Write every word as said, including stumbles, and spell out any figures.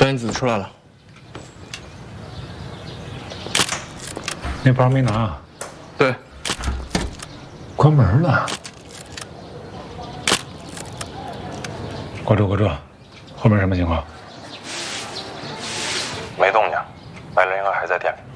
小燕子出来了。 那包没拿。 对。 关门了。关注关注，后面什么情况？ 没动静，白灵应该还在店里。